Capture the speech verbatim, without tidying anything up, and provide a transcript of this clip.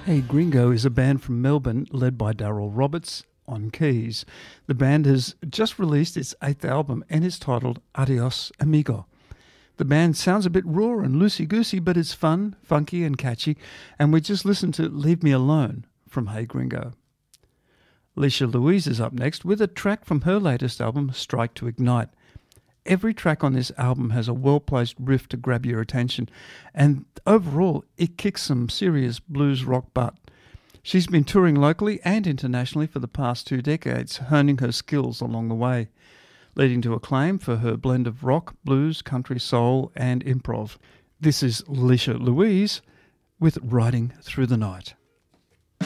Hey Gringo is a band from Melbourne led by Daryl Roberts on keys. The band has just released its eighth album and is titled Adios Amigo. The band sounds a bit raw and loosey-goosey, but it's fun, funky and catchy, and we just listened to Leave Me Alone from Hey Gringo. Leisha Louise is up next with a track from her latest album, Strike to Ignite. Every track on this album has a well-placed riff to grab your attention, and overall it kicks some serious blues rock butt. She's been touring locally and internationally for the past two decades, honing her skills along the way, leading to acclaim for her blend of rock, blues, country, soul and improv. This is Leisha Louise with Riding Through the Night.